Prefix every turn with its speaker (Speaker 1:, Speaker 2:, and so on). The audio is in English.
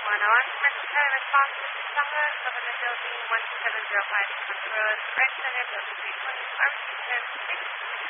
Speaker 1: 911, emergency response. This is Summer, living in building 1705 East Road, right center, building 320, pharmacy service.